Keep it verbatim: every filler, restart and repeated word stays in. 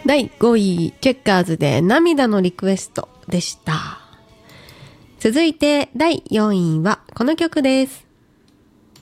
だいごい、チェッカーズで涙のリクエストでした。続いてだいよんいはこの曲です。